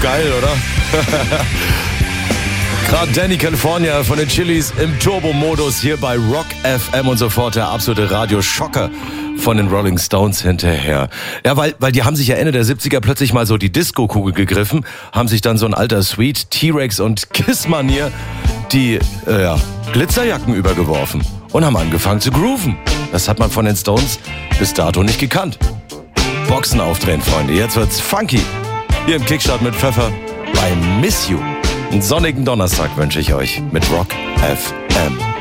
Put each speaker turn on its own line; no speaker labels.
Geil, oder? Gerade Danny California von den Chili's im Turbo-Modus hier bei Rock FM und sofort der absolute Radioschocker von den Rolling Stones hinterher. Ja, weil die haben sich ja Ende der 70er plötzlich mal so die Disco-Kugel gegriffen, haben sich dann so ein alter Sweet, T-Rex und Kiss-Manier die Glitzerjacken übergeworfen und haben angefangen zu grooven. Das hat man von den Stones bis dato nicht gekannt. Boxen aufdrehen, Freunde. Jetzt wird's funky. Hier im Kickstart mit Pfeffer bei Miss You. Einen sonnigen Donnerstag wünsche ich euch mit Rock FM.